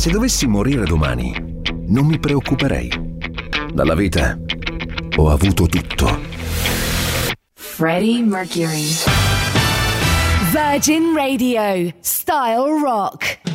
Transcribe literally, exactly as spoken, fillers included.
Se dovessi morire domani, non mi preoccuperei. Dalla vita ho avuto tutto. Freddie Mercury. Virgin Radio, Style Rock.